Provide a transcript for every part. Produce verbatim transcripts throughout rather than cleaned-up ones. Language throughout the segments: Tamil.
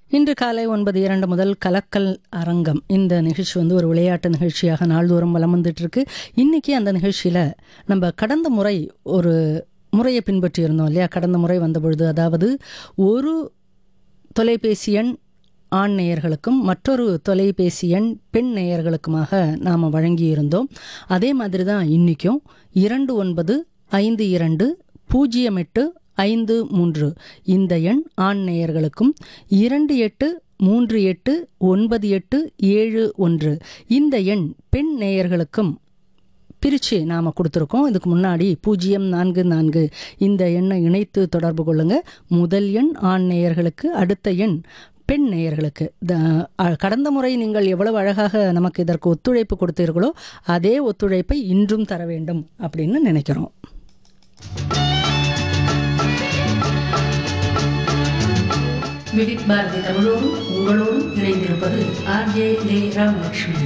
இன்று காலை ஒன்பது இரண்டு முதல் கலக்கல் அரங்கம் இந்த நிகழ்ச்சி வந்து ஒரு விளையாட்டு நிகழ்ச்சியாக நாள்தோறும் வலம் வந்துட்டு இருக்கு. இன்னைக்கு அந்த நிகழ்ச்சியில் நம்ம கடந்த முறை ஒரு முறையை பின்பற்றி இருந்தோம் இல்லையா? கடந்த முறை வந்த பொழுது அதாவது ஒரு தொலைபேசி எண் ஆண் நேயர்களுக்கும் மற்றொரு தொலைபேசி எண் பெண் நேயர்களுக்குமாக நாம் வழங்கியிருந்தோம். அதே மாதிரி தான் இன்றைக்கும் இரண்டு ஒன்பது ஐந்து இரண்டு பூஜ்ஜியம் எட்டு ஐந்து மூன்று இந்த எண் ஆண் நேயர்களுக்கும், இரண்டு எட்டு மூன்று எட்டு ஒன்பது எட்டு ஏழு ஒன்று இந்த எண் பெண் நேயர்களுக்கும் பிரித்து நாம் கொடுத்துருக்கோம். இதுக்கு முன்னாடி பூஜ்ஜியம் நான்கு நான்கு இந்த எண்ணை இணைத்து தொடர்பு கொள்ளுங்கள். முதல் எண் ஆண் நேயர்களுக்கு, அடுத்த எண் பெண் நேயர்களுக்கு. கடந்த முறை நீங்கள் எவ்வளவு அழகாக நமக்கு இதற்கு ஒத்துழைப்பு கொடுத்தீர்களோ அதே ஒத்துழைப்பை இன்றும் தர வேண்டும் அப்படின்னு நினைக்கிறோம். விவித் பாரதி தமிழோடும் உங்களோடும் இணைந்திருப்பது ஆர்ஜே லே ராமலட்சுமி.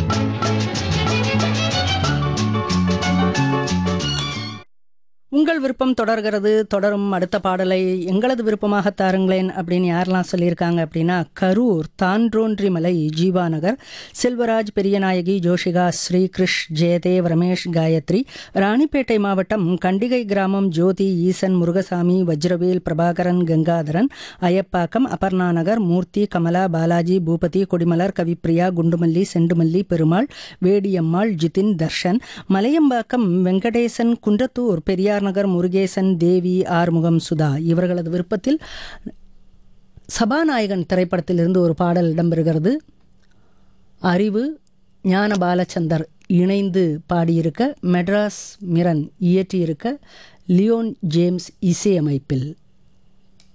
உங்கள் விருப்பம் தொடர்கிறது. தொடரும் அடுத்த பாடலை எங்களது விருப்பமாக தாருங்களேன் அப்படின்னு யாரெல்லாம் சொல்லியிருக்காங்க அப்படின்னா, கரூர் தான்றோன்றிமலை ஜீவாநகர் செல்வராஜ், பெரியநாயகி, ஜோஷிகா, ஸ்ரீகிருஷ், ஜெயதேவ், ரமேஷ், காயத்ரி. ராணிப்பேட்டை மாவட்டம் கண்டிகை கிராமம் ஜோதி, ஈசன், முருகசாமி, வஜ்ரவேல், பிரபாகரன், கங்காதரன், அயப்பாக்கம், அபர்ணா நகர், மூர்த்தி, கமலா, பாலாஜி, பூபதி, கொடிமலர், கவிப்பிரியா, குண்டுமல்லி, செண்டுமல்லி, பெருமாள், வேடியம்மாள், ஜிதின், தர்ஷன், மலையம்பாக்கம் வெங்கடேசன், குன்றத்தூர் பெரியார் நகர் முருகேசன், தேவி, ஆறுமுகம், சுதா இவர்களது விருப்பத்தில் சபாநாயகன் திரைப்படத்திலிருந்து ஒரு பாடல் இடம்பெறுகிறது. அறிவு, ஞான பாலச்சந்தர் இணைந்து பாடியிருக்க, மெட்ராஸ் மிரன் இயற்றியிருக்க, லியோன் ஜேம்ஸ் இசையமைப்பில்.